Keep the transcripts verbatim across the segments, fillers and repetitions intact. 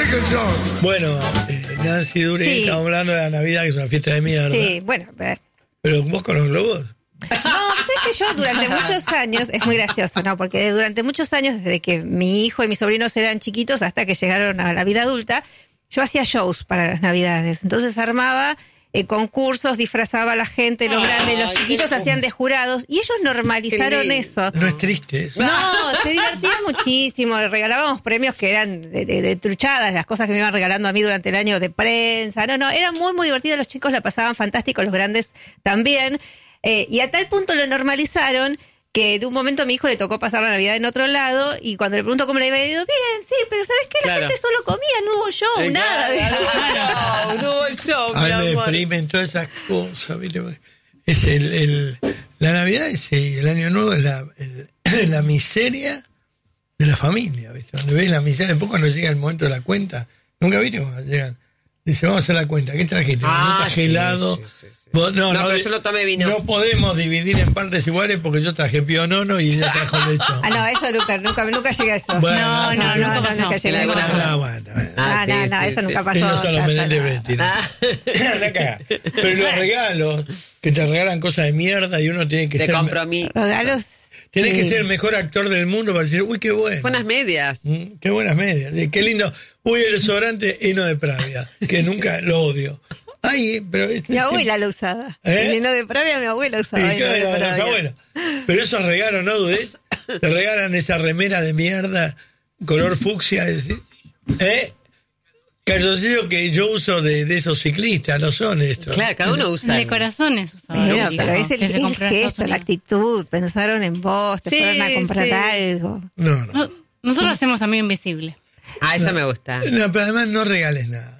Michael Johnson. Bueno, eh, Nancy Dury, Sí. estamos hablando de la Navidad, que es una fiesta de mierda. Sí, bueno, a ver. Pero vos con los globos. No, es que yo durante muchos años, es muy gracioso, ¿no? Porque durante muchos años, desde que mi hijo y mis sobrinos eran chiquitos hasta que llegaron a la vida adulta, yo hacía shows para las Navidades. Entonces armaba eh, concursos, disfrazaba a la gente, los grandes, los chiquitos hacían de jurados, y ellos normalizaron eso. No es triste eso. No, se divertían muchísimo. Regalábamos premios que eran de, de, de truchadas, las cosas que me iban regalando a mí durante el año de prensa. No, no, era muy, muy divertido. Los chicos la pasaban fantástico, los grandes también. Eh, y a tal punto lo normalizaron que en un momento a mi hijo le tocó pasar la Navidad en otro lado, y cuando le pregunto cómo le había ido, bien, sí, pero ¿sabes qué? La Claro. gente solo comía, no hubo show, Eh, nada de eso. Claro, no hubo show, A mi mí me amor. deprimen todas esas cosas, ¿viste? Es el, el, la Navidad es, eh, el Año Nuevo es la, el- la miseria de la familia, ¿viste? Donde ves la miseria, después cuando llega el momento de la cuenta, nunca viste cuando llegan. Dice, vamos a hacer la cuenta. ¿Qué trajiste? Ah, ¿No traje sí, helado? sí, sí, sí. Vos- no, No, no, pero de- yo no tomé vino. No podemos dividir en partes iguales porque yo traje pionono y ella trajo lechón. Ah, no, eso nunca, nunca, nunca llegué a eso. Bueno, no, no, no, no, pasó. nunca llegué a En eso. alguna- Ah, bueno, bueno. Ah, Ah, sí, no, no, sí, eso sí. nunca pasó. Ellos son los Casa, Menéndez no. Betty, ¿no? Ah. La cagá. Pero los regalos, que te regalan cosas de mierda y uno tiene que De ser... compromiso. Regalos. Tienes que sí. ser el mejor actor del mundo para decir, uy, qué bueno. Buenas medias. Mm, qué buenas medias. Eh, Qué lindo. Uy, el desodorante heno de Pravia, que nunca lo odio. Ay, pero... este- Mi abuela lo usaba. ¿Eh? El heno de Pravia, mi abuela Sí, usaba. heno claro, de los Pravia. abuelos. Pero esos regalos, ¿no dudés? Te regalan esa remera de mierda, color fucsia, decís, ¿eh? Calzoncillos que yo uso de, de esos ciclistas, no son estos. Claro, cada uno usa. De corazones usaba. Bueno, Sí, pero es el, que se el compró en Estados gesto, la Unidos. actitud. Pensaron en vos, te Sí, fueron a comprar sí. algo. No, no. No, nosotros hacemos amigo invisible. Ah, esa me gusta. No, pero además no regales nada.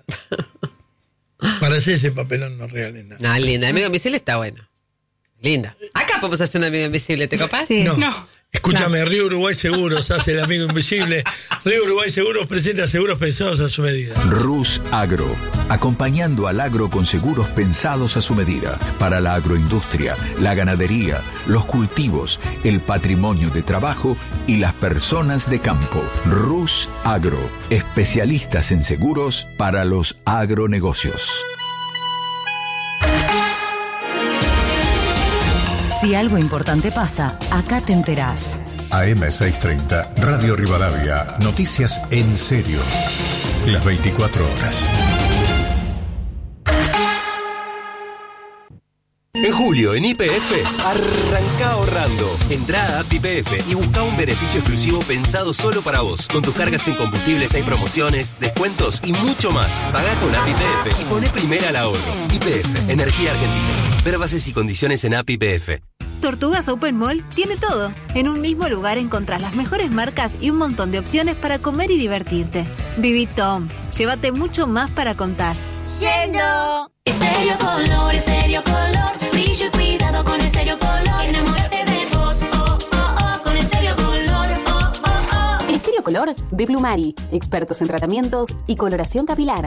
Para hacer ese papelón no regales nada. No, linda. Amigo invisible está bueno. Linda. Acá podemos hacer un amigo invisible, ¿te copas? Sí. No. No. Escúchame, Río Uruguay Seguros hace el amigo invisible. Río Uruguay Seguros presenta seguros pensados a su medida. Rus Agro, acompañando al agro con seguros pensados a su medida, para la agroindustria, la ganadería, los cultivos, el patrimonio de trabajo y las personas de campo. Rus Agro, especialistas en seguros para los agronegocios. Si algo importante pasa, acá te enterás. A M seiscientos treinta, Radio Rivadavia, noticias en serio. Las veinticuatro horas. En julio, en Y P F, arranca ahorrando. Entrá a app Y P F y busca un beneficio exclusivo pensado solo para vos. Con tus cargas en combustibles hay promociones, descuentos y mucho más. Pagá con app Y P F y poné primera al ahorro. Y P F, Energía Argentina. Ver bases y condiciones en app Y P F. Tortugas Open Mall tiene todo. En un mismo lugar encontrás las mejores marcas y un montón de opciones para comer y divertirte. Viví Tom. Llévate mucho más para contar. Yendo. Estéreo Color, Estéreo Color. Brillo y cuidado con Estéreo Color. Enamórate de vos, oh, oh, oh. Con Estéreo Color, oh, oh, oh. Estéreo Color de Plumari. Expertos en tratamientos y coloración capilar.